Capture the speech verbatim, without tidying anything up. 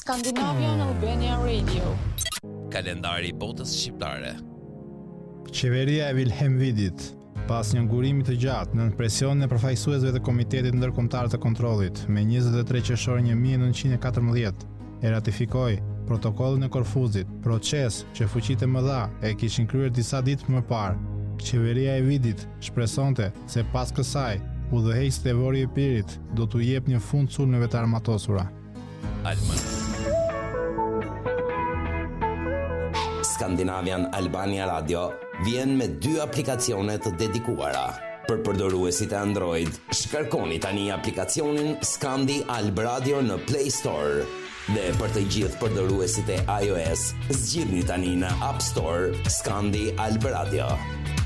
Scandinavian Albania Radio. Kalendari i botës shqiptare. Qeveria e Wilhelm Widit, pas një ngurimi të gjatë nën presionin e përfaqësuesve të Komitetit Ndërkombëtar të Kontrollit, me njëzet e tre qershor një mijë e nëntëqind e katërmbëdhjetë, e ratifikoi protokollin e Korfuzit, proces që fuqitë e mëdha e kishin kryer disa ditë më parë. Qeveria e Widit shpresonte se pas kësaj udhëheqësit e Vori e Pirit do t'u jep një fund sulmeve të armatosura. Alman. Scandinavian Albania Radio vjen me dy aplikacione të dedikuara. Për përdoruesit e Android, shkarkoni tani aplikacionin Scandi Alb Radio në Play Store. Dhe për të gjithë përdoruesit e iOS, zgjidhni tani në App Store Scandi Alb Radio.